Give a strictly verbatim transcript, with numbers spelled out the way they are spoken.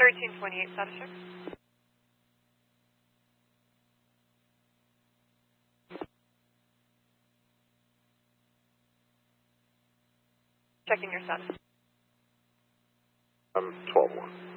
thirteen twenty-eight, status check. Checking your status. I'm twelve one.